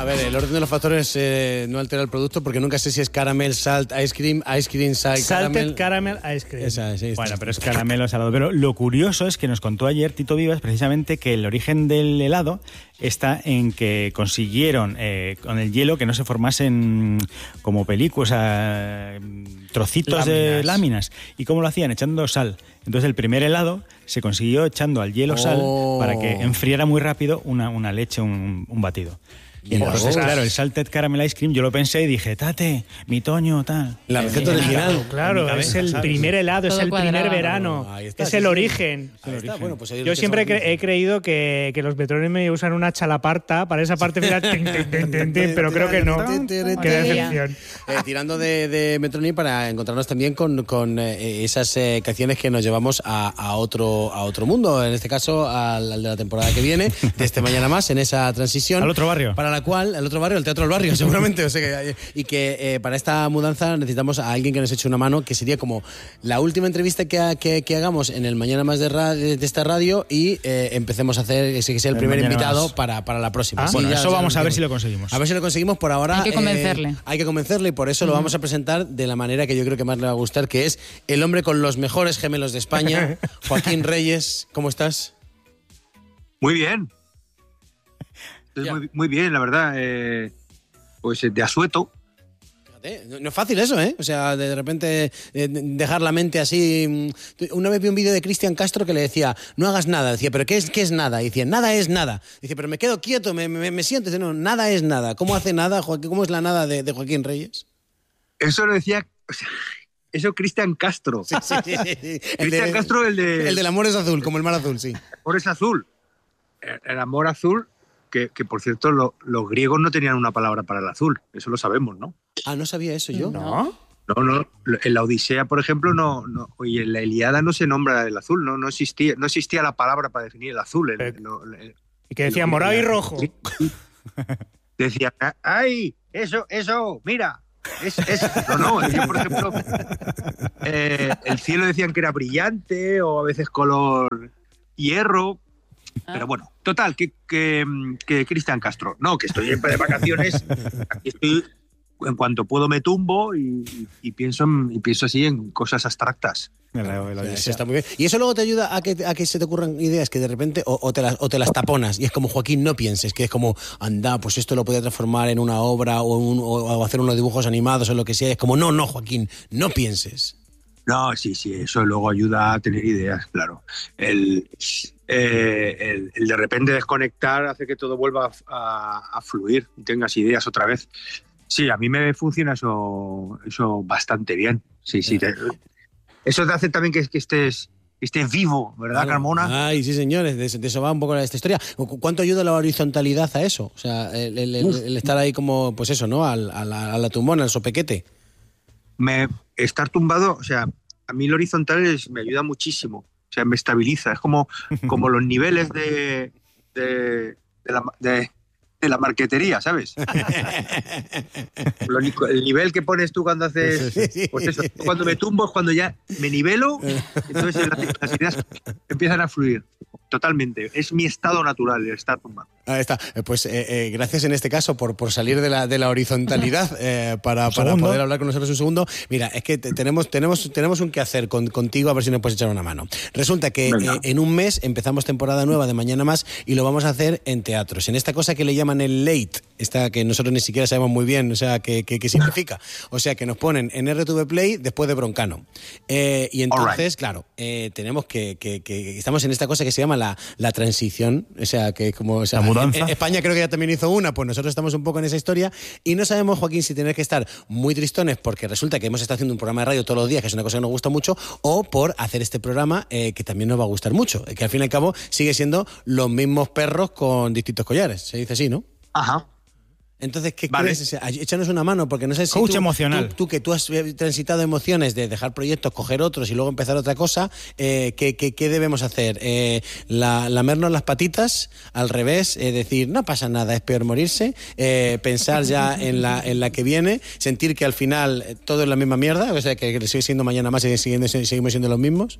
A ver, el orden de los factores no altera el producto porque nunca sé si es caramel, salt, ice cream, salt, Salted caramel ice cream. Sí, bueno, pero es caramelo salado. Pero lo curioso es que nos contó ayer Tito Vivas precisamente que el origen del helado está en que consiguieron con el hielo que no se formasen como películas, trocitos de láminas. ¿Y cómo lo hacían? Echando sal. Entonces el primer helado se consiguió echando al hielo sal para que enfriara muy rápido una leche, un batido. Y entonces, claro, el salted caramel ice cream, yo lo pensé y dije, tate, mi Toño, tal. La receta original. Claro, es el primer helado, es el primer verano, es el origen. Bueno, pues yo siempre he creído que los Metronomy usan una chalaparta para esa parte final, pero creo que no. Qué decepción. Tirando de Metronomy para encontrarnos también con esas canciones que nos llevamos a otro mundo, en este caso al de la temporada que viene, de este Mañana Más, en esa transición. Al otro barrio. Para la cual, el otro barrio, el Teatro del Barrio, seguramente. O sea que para esta mudanza necesitamos a alguien que nos eche una mano, que sería como la última entrevista que hagamos en el Mañana Más de esta radio y empecemos a hacer que sea el primer invitado para la próxima. Bueno, eso vamos a ver si lo conseguimos. A ver si lo conseguimos. Por ahora hay que convencerle. Y por eso lo vamos a presentar de la manera que yo creo que más le va a gustar, que es el hombre con los mejores gemelos de España, Joaquín Reyes. ¿Cómo estás? Muy bien. Muy bien, la verdad. Pues de asueto. No es fácil eso, ¿eh? O sea, de repente dejar la mente así. Una vez vi un vídeo de Cristian Castro que le decía, no hagas nada. Decía, ¿pero qué es nada? Y decía, nada es nada. Dice, pero me quedo quieto, me siento. Dice, no, nada es nada. ¿Cómo hace nada, Joaquín? ¿Cómo es la nada de Joaquín Reyes? Eso lo decía... O sea, eso Cristian Castro. Sí. Cristian Castro, el del amor es azul, como el mar azul, sí. El amor es azul. El amor azul... Que por cierto, los griegos no tenían una palabra para el azul. Eso lo sabemos, ¿no? Ah, ¿no sabía eso yo? ¿No? No. En la Odisea, por ejemplo, no. Y en la Ilíada no se nombra el azul. No existía la palabra para definir el azul. Y que decía morado y rojo. Decía, ¡ay! Eso, mira. Yo, por ejemplo, el cielo decían que era brillante o a veces color hierro. Pero bueno, total, que Cristian Castro. No, que estoy de vacaciones. Aquí estoy, en cuanto puedo me tumbo y pienso así en cosas abstractas. Está muy bien. Y eso luego te ayuda a que se te ocurran ideas que de repente o te las taponas. Y es como, Joaquín, no pienses, que es como, anda, pues esto lo podía transformar en una obra o hacer unos dibujos animados o lo que sea. Es como, no, Joaquín, no pienses. No, sí, eso luego ayuda a tener ideas, claro. El de repente desconectar hace que todo vuelva a fluir y tengas ideas otra vez. Sí, a mí me funciona eso bastante bien. Sí. Eso te hace también que estés vivo, ¿verdad, Carmona? Ay, sí, señores, de eso va un poco esta historia. ¿Cuánto ayuda la horizontalidad a eso? O sea, el estar ahí como, pues eso, ¿no? A la tumbona, al sopequete. Estar tumbado, o sea, a mí el horizontal me ayuda muchísimo, o sea, me estabiliza, es como los niveles de la marquetería, ¿sabes? El nivel que pones tú cuando haces, pues eso, cuando me tumbo es cuando ya me nivelo, entonces las ideas empiezan a fluir. Totalmente, es mi estado natural el estar tumbado. Ahí está. Pues gracias en este caso por salir de la horizontalidad para poder hablar con nosotros un segundo. Mira, es que tenemos un quehacer contigo, a ver si nos puedes echar una mano. Resulta que en un mes empezamos temporada nueva de Mañana Más y lo vamos a hacer en teatros. En esta cosa que le llaman el late, esta que nosotros ni siquiera sabemos muy bien, o sea, qué significa. O sea, que nos ponen en RTV Play después de Broncano. Y entonces, claro, tenemos que estamos en esta cosa que se llama la transición, o sea, que como... O sea, la mudanza. En España creo que ya también hizo una, pues nosotros estamos un poco en esa historia y no sabemos, Joaquín, si tener que estar muy tristones porque resulta que hemos estado haciendo un programa de radio todos los días, que es una cosa que nos gusta mucho, o por hacer este programa que también nos va a gustar mucho, que al fin y al cabo sigue siendo los mismos perros con distintos collares, se dice así, ¿no? Ajá. Entonces, ¿qué crees? O sea, échanos una mano, porque no sé si coach emocional. Tú que tú has transitado emociones de dejar proyectos, coger otros y luego empezar otra cosa, ¿qué debemos hacer? ¿Lamernos las patitas? Al revés, decir, no pasa nada, es peor morirse, pensar ya en la que viene, sentir que al final todo es la misma mierda, o sea, que sigue siendo Mañana Más y seguimos siendo los mismos.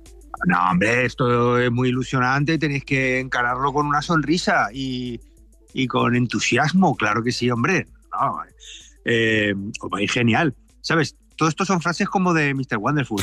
No, hombre, esto es muy ilusionante, tenéis que encararlo con una sonrisa y y con entusiasmo, claro que sí, hombre. No, os va a ir genial. ¿Sabes? Todo esto son frases como de Mr. Wonderful.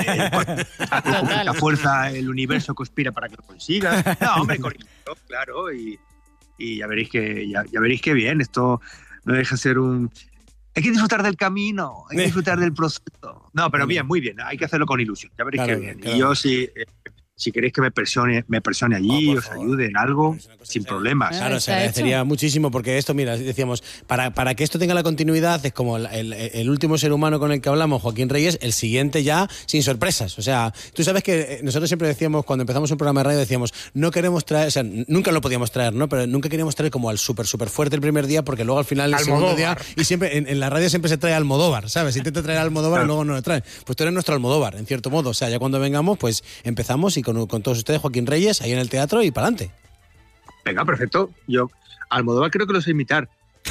La fuerza, el universo conspira para que lo consigas. No, hombre, claro, y ya veréis que bien. Esto no deja de ser un... Hay que disfrutar del camino, hay que disfrutar del proceso. No, pero bien, muy bien. Hay que hacerlo con ilusión. Ya veréis que bien. Claro. Y yo si queréis que me presione allí, os ayude en algo, sin problemas. Claro, se agradecería muchísimo, porque esto, mira, decíamos, para que esto tenga la continuidad, es como el último ser humano con el que hablamos, Joaquín Reyes, el siguiente ya sin sorpresas. O sea, tú sabes que nosotros siempre decíamos, cuando empezamos un programa de radio, decíamos, no queremos traer, o sea, nunca lo podíamos traer, ¿no? Pero nunca queríamos traer como al súper fuerte el primer día, porque luego al final, el segundo día, y siempre en la radio siempre se trae Almodóvar, ¿sabes? Intenta traer a Almodóvar, claro. Y luego no lo traen. Pues tú eres nuestro Almodóvar, en cierto modo. O sea, ya cuando vengamos, pues empezamos y con todos ustedes, Joaquín Reyes, ahí en el teatro y para adelante. Venga, perfecto. Yo Almodóvar creo que lo sé imitar.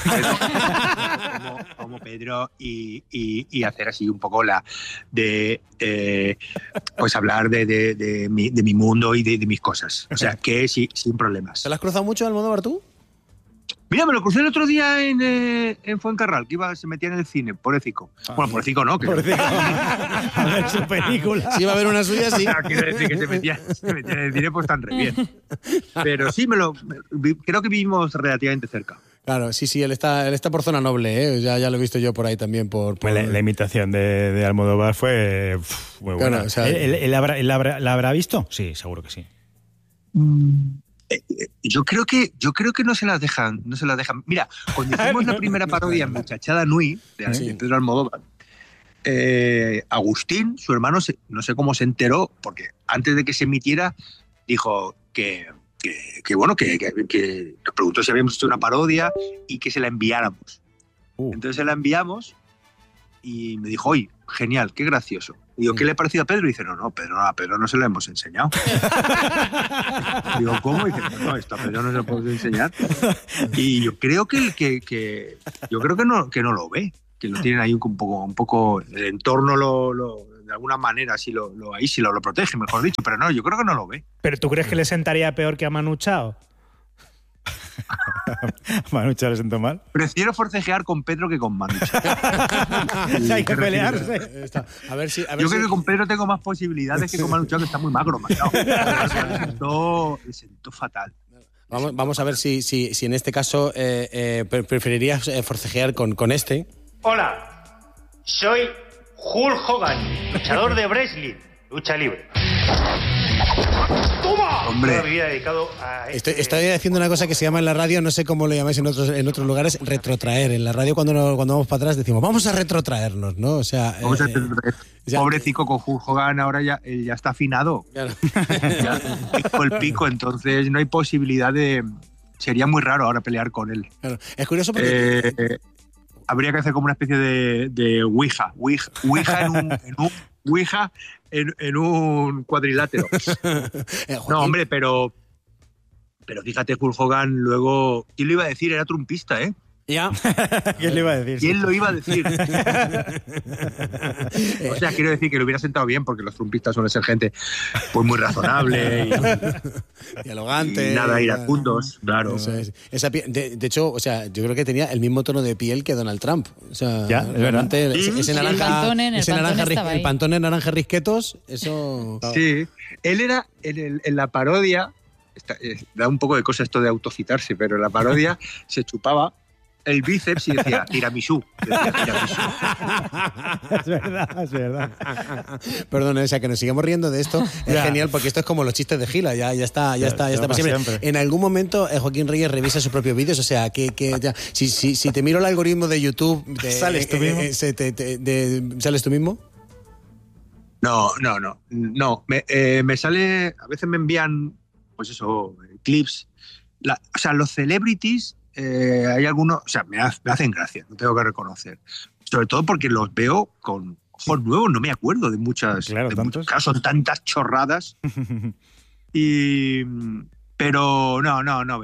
Como Pedro y hacer así un poco pues hablar de mi mundo y de mis cosas. O sea, que sí, sin problemas. ¿Te lo has cruzado mucho, Almodóvar, tú? Mira, me lo crucé el otro día en Fuencarral, que se metía en el cine, pobrecito. Bueno, pobrecito no. Pobrecito. A ver su película. Si iba a ver una suya, sí. Quiero decir que se metía en el cine, pues tan re bien. Pero sí, creo que vivimos relativamente cerca. Claro, sí, él está por zona noble, ¿eh? Ya lo he visto yo por ahí también. La imitación de Almodóvar fue muy buena. Claro, o sea, ¿Él la habrá visto? Sí, seguro que sí. Yo creo que no se las dejan. Mira, cuando hicimos la primera parodia en Muchachada Nui de Pedro Almodóvar, Agustín, su hermano, no sé cómo se enteró, porque antes de que se emitiera dijo que nos preguntó si habíamos hecho una parodia y que se la enviáramos. Entonces se la enviamos y me dijo, oye, genial, qué gracioso. Digo, ¿qué le ha parecido a Pedro? Y dice, no, a Pedro no se lo hemos enseñado. Digo, ¿cómo? Y dice, no, esto a Pedro no se lo podemos enseñar. Y yo creo que no lo ve, que lo tienen ahí un poco el entorno de alguna manera sí lo protege, mejor dicho, pero no, yo creo que no lo ve. ¿Pero tú crees que le sentaría peor que a Manu Chao? ¿Manu Chao le sentó mal? Prefiero forcejear con Pedro que con Manu Chao. Hay que pelearse. Yo creo que con Pedro tengo más posibilidades que con Manu Chao, que está muy magro. Le sentó fatal. Vamos a ver si en este caso preferirías forcejear con este. Hola, soy Hulk Hogan, luchador de wrestling, lucha libre. ¡Toma! Hombre. Toda mi vida dedicado a Estoy haciendo una cosa que se llama en la radio, no sé cómo lo llamáis en otros lugares, retrotraer. En la radio cuando vamos para atrás decimos, vamos a retrotraernos, ¿no? O sea, pobrecico con Hulk Hogan, ahora ya está afinado. Claro. Ya picó el pico, entonces no hay posibilidad de... Sería muy raro ahora pelear con él. Claro. Es curioso porque... habría que hacer como una especie de Ouija. Ouija en un cuadrilátero. No, hombre, pero fíjate, Hulk Hogan luego... ¿Quién lo iba a decir? Era trumpista, ¿eh? Ya. ¿Quién lo iba a decir? ¿Quién lo iba a decir? O sea, quiero decir que lo hubiera sentado bien, porque los trumpistas suelen ser gente pues muy razonable y dialogante. Y nada iracundos, claro. De hecho, o sea, yo creo que tenía el mismo tono de piel que Donald Trump. O sea, ya, realmente ese naranja, el Pantone naranja risquetos, eso... Sí, él era en la parodia, da un poco de cosa esto de autocitarse, pero en la parodia se chupaba el bíceps y decía tiramisú. Es verdad. Perdón, o sea, que nos sigamos riendo de esto es genial, porque esto es como los chistes de Gila, ya está para siempre. En algún momento Joaquín Reyes revisa sus propios vídeos, o sea, que ya, si te miro el algoritmo de YouTube, ¿sales tú mismo? ¿Sales tú mismo? No. Me sale, a veces me envían, pues eso, clips. O sea, los celebrities, hay algunos, o sea, me hacen gracia, no tengo que reconocer. Sobre todo porque los veo con ojos nuevos, no me acuerdo de muchas. Claro, muchos casos, son tantas chorradas. Pero no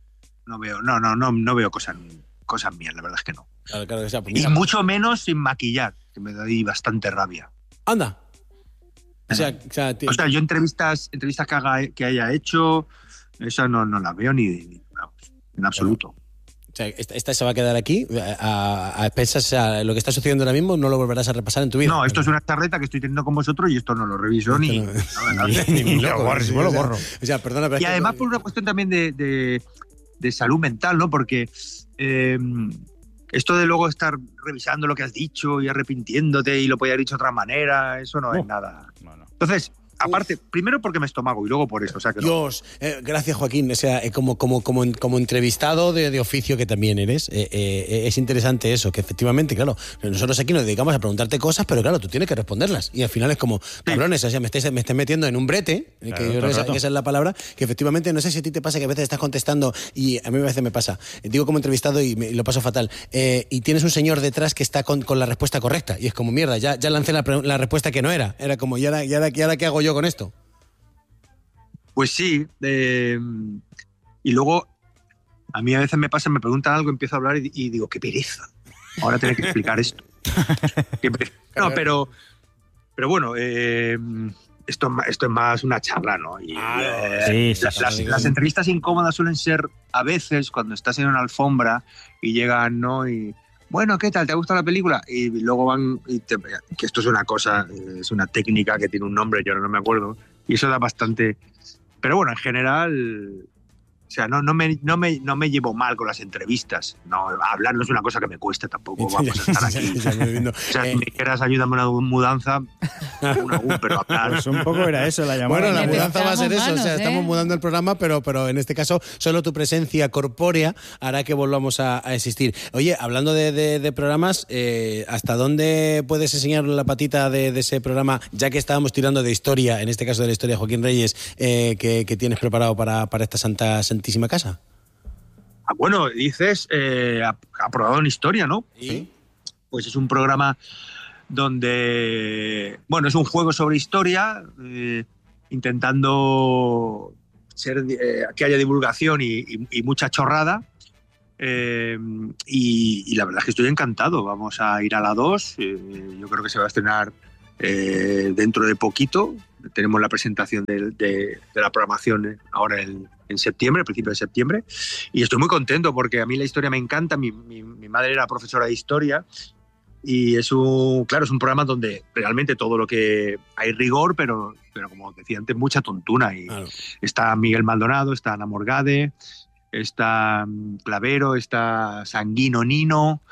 veo cosas mías, la verdad es que no. Claro, o sea, pues y mucho menos sin maquillar, que me da ahí bastante rabia. Anda. O sea, yo entrevistas que haya hecho, esa no las veo en absoluto. O sea, esta se va a quedar aquí, a expensas, o sea, lo que está sucediendo ahora mismo no lo volverás a repasar en tu vida. No, esto es una charreta que estoy teniendo con vosotros y esto no lo reviso ni loco. Lo borro. O sea, perdona, pero y además por una cuestión también de salud mental, ¿no? Porque esto de luego estar revisando lo que has dicho y arrepintiéndote y lo podía haber dicho de otra manera, eso no es nada. No. Entonces, aparte, primero porque me estómago y luego por eso. O sea que Dios, gracias Joaquín. O sea, como entrevistado de oficio que también eres, es interesante eso, que efectivamente, claro, nosotros aquí nos dedicamos a preguntarte cosas, pero claro, tú tienes que responderlas. Y al final es como, cabrones, o sea, me estáis metiendo en un brete, claro, que yo creo que esa es la palabra, que efectivamente, no sé si a ti te pasa que a veces estás contestando, y a mí a veces me pasa, digo como entrevistado y lo paso fatal, y tienes un señor detrás que está con la respuesta correcta, y es como, mierda, ya lancé la respuesta que no era como, ¿y ahora qué hago yo con esto? Pues sí, y luego a mí a veces me pasa, me preguntan algo, empiezo a hablar y digo, qué pereza, ahora tengo que explicar esto. No, pero bueno, esto es más una charla, ¿no? Y, las entrevistas incómodas suelen ser a veces cuando estás en una alfombra y llegan, ¿no? Y bueno, ¿qué tal? ¿Te ha gustado la película? Y luego van, que esto es una cosa, es una técnica que tiene un nombre, yo no me acuerdo, y eso da bastante. Pero bueno, en general, o sea, no me llevo mal con las entrevistas. No, hablar no es una cosa que me cueste tampoco. Vamos a estar aquí. O sea, si me quieras ayúdame a una mudanza, pero hablar. Pues un poco era eso la llamada. Bueno, la mudanza va a ser eso. O sea, estamos mudando el programa, pero en este caso solo tu presencia corpórea hará que volvamos a existir. Oye, hablando de programas, ¿hasta dónde puedes enseñar la patita de ese programa, ya que estábamos tirando de historia, en este caso de la historia de Joaquín Reyes, que tienes preparado para esta santísima casa? Bueno, dices, aprobado en historia, ¿no? Sí. Pues es un programa donde, bueno, es un juego sobre historia, intentando que haya divulgación y mucha chorrada. Y la verdad es que estoy encantado. Vamos a ir a la 2. Yo creo que se va a estrenar dentro de poquito. Tenemos la presentación de la programación ahora en septiembre, a principios de septiembre. Y estoy muy contento porque a mí la historia me encanta. Mi madre era profesora de historia. Y es un programa donde realmente todo lo que hay rigor, pero como decía antes, mucha tontuna. Y claro. Está Miguel Maldonado, está Ana Morgade, está Clavero, está Sanguino Nino,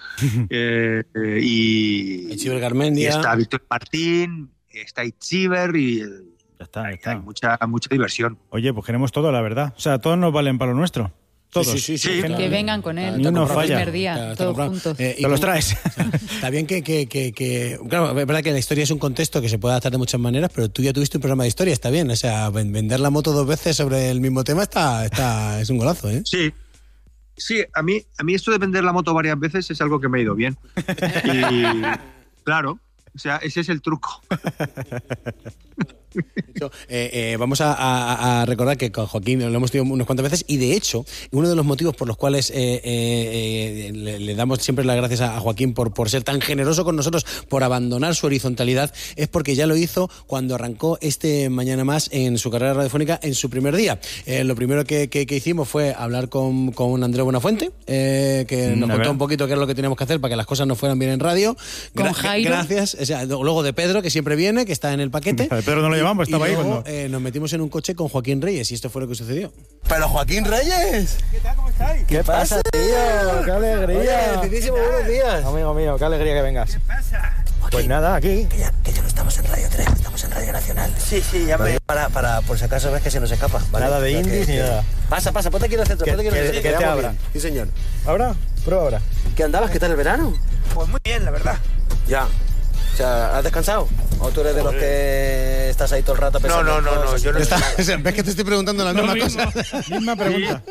y Itziber Garmendia. Está Víctor Martín, está Itziber y ya está. Hay mucha diversión. Oye, pues queremos todo, la verdad. O sea, todos nos valen para lo nuestro. Todos. Sí. Que vengan con él. Ni uno falla. El primer día, todos juntos. Te los traes. Está bien que claro, es verdad que la historia es un contexto que se puede adaptar de muchas maneras, pero tú ya tuviste un programa de historia, está bien. O sea, vender la moto 2 veces sobre el mismo tema es un golazo, ¿eh? Sí, a mí esto de vender la moto varias veces es algo que me ha ido bien. Y claro, o sea, ese es el truco. Vamos a recordar que con Joaquín lo hemos tenido unas cuantas veces y de hecho uno de los motivos por los cuales le damos siempre las gracias a Joaquín por ser tan generoso con nosotros, por abandonar su horizontalidad, es porque ya lo hizo cuando arrancó Mañana Más en su carrera radiofónica en su primer día. Lo primero que hicimos fue hablar con Andreu Buenafuente, que nos contó un poquito qué es lo que teníamos que hacer para que las cosas nos fueran bien en radio. Con Jairo. Gracias. O sea, luego de Pedro, que siempre viene, que está en el paquete. Pedro no lo llevamos, estaba ahí cuando nos metimos en un coche con Joaquín Reyes y esto fue lo que sucedió. ¡Pero Joaquín Reyes! ¿Qué tal? ¿Cómo estáis? ¿Qué pasa, tío? ¡Qué alegría! Oye, buenos días. Amigo mío, qué alegría que vengas. ¿Qué pasa? Joaquín, pues nada, aquí. Que ya no estamos en Radio 3, estamos en Radio Nacional. Sí, ya me... Para por si acaso ves que se nos escapa. ¿Vale? Nada de indies ni nada. Pasa, ponte aquí en el centro. Que te abra. Sí, señor. ¿Ahora? Prueba ahora. ¿Qué andabas? ¿Qué tal el verano? Pues muy bien, la verdad. Ya. O sea, ¿has descansado? ¿O tú eres de los que estás ahí todo el rato pensando? No, yo no estoy. ¿Ves que te estoy preguntando la misma cosa? Misma pregunta.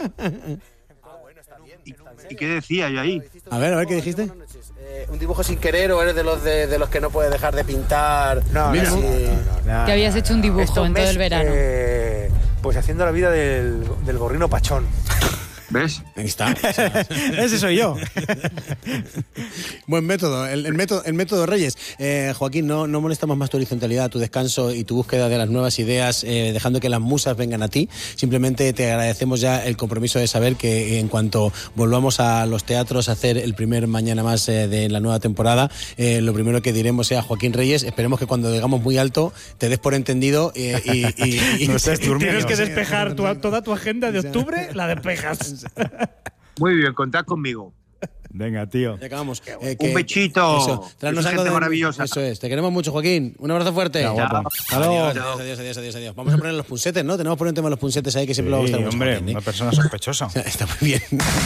¿Y qué decía yo ahí? A ver, ¿qué dijiste? ¿Un dibujo sin querer o eres de los que no puedes dejar de pintar? No. Que habías hecho un dibujo en todo el verano. Pues haciendo la vida del gorrino pachón. ¿Ves? Ahí está. Ese soy yo. Buen método, el método Reyes. Joaquín, no molestamos más tu horizontalidad, tu descanso y tu búsqueda de las nuevas ideas, dejando que las musas vengan a ti. Simplemente te agradecemos ya el compromiso de saber que en cuanto volvamos a los teatros a hacer el primer Mañana Más de la nueva temporada, lo primero que diremos sea Joaquín Reyes. Esperemos que cuando llegamos muy alto te des por entendido y No seas durmiendo. Tienes que despejar toda tu agenda de octubre, la despejas. Muy bien, contad conmigo. Venga, tío. Ya acabamos. Un bechito. Eso, tráenos Sois algo gente de maravillosa. Eso es. Te queremos mucho, Joaquín. Un abrazo fuerte. Chao, guapo. Hasta luego. Adiós. Vamos a poner los punsetes, ¿no? Tenemos que poner un tema de los punsetes ahí que siempre lo vamos a estar hombre, Joaquín, una persona sospechosa. Está muy bien.